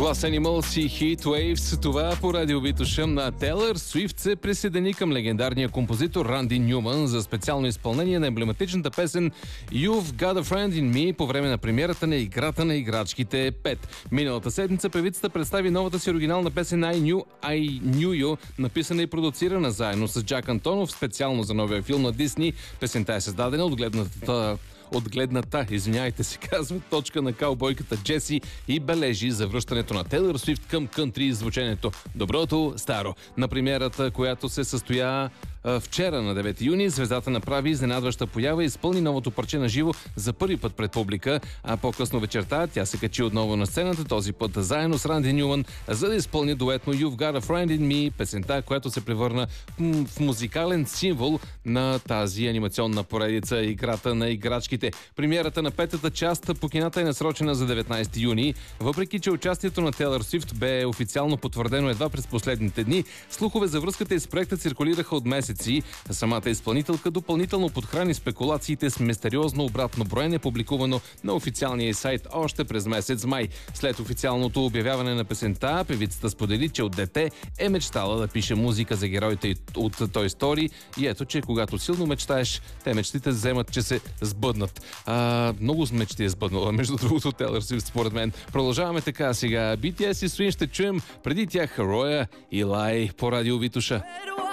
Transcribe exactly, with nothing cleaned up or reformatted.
Glass Animals и Heat Waves. Това по радио Витоша на Тейлър Суифт се присъедини към легендарния композитор Ранди Нюман за специално изпълнение на емблематичната песен You've Got a Friend in Me по време на премиерата на Играта на играчките пет. Миналата седмица певицата представи новата си оригинална песен I Knew, I Knew You, написана и продуцирана заедно с Джак Антонов специално за новия филм на Дисни. Песента е създадена от гледната от гледната, извиняйте се казва, точка на каубойката Джеси и бележи за връщането на Тейлър Суифт към кънтри звученето. Доброто старо. На премиерата, която се състоя а, вчера на девети юни, звездата направи изненадваща поява и изпълни новото парче на живо за първи път пред публика, а по-късно вечерта тя се качи отново на сцената, този път заедно с Ранди Нюман, за да изпълни дуетно You've Got a Friend in Me, песента, която се превърна в музикален символ на тази анимационна поредица Играта на играчките. Премиерата на петата част по кината е насрочена за деветнайсети юни. Въпреки че участието на Тейлър Суифт бе официално потвърдено едва през последните дни, слухове за връзката и с проекта циркулираха от месеци. Самата изпълнителка допълнително подхрани спекулациите с мистериозно обратно броене, публикувано на официалния сайт още през месец май. След официалното обявяване на песента, певицата сподели, че от дете е мечтала да пише музика за героите от Toy Story и ето, че когато силно мечтаеш, те мечтите вземат, че се сбъднат. А, много с мечти е сбъднала, между другото, Тейлър Суифт, според мен. Продължаваме така сега. би ти ес и Swing ще чуем, преди тях Роя и Лай по радио Витоша.